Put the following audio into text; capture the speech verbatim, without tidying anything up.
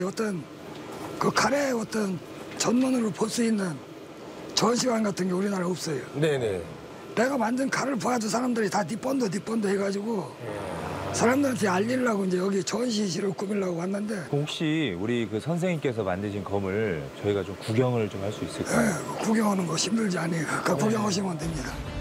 어떤 그 칼의 어떤 전문으로 볼 수 있는 전시관 같은 게 우리나라에 없어요. 네네. 내가 만든 칼을 봐도 사람들이 다 뒷번도 뒷번도 해가지고 사람들한테 알리려고 이제 여기 전시실을 꾸미려고 왔는데. 혹시 우리 그 선생님께서 만드신 검을 저희가 좀 구경을 좀 할 수 있을까요? 예, 구경하는 거 힘들지 않아요. 그 구경하시면 됩니다.